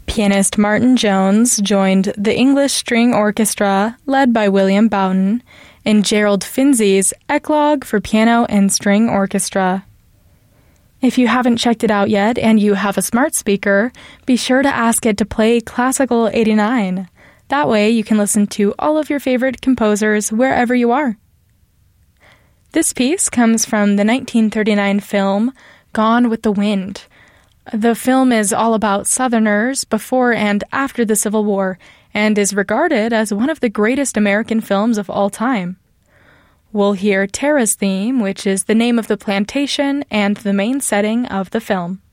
Pianist Martin Jones joined the English String Orchestra, led by William Bowden, in Gerald Finzi's Eclogue for Piano and String Orchestra. If you haven't checked it out yet and you have a smart speaker, be sure to ask it to play Classical 89. That way you can listen to all of your favorite composers wherever you are. This piece comes from the 1939 film Gone with the Wind. The film is all about Southerners before and after the Civil War and is regarded as one of the greatest American films of all time. We'll hear Tara's theme, which is the name of the plantation and the main setting of the film.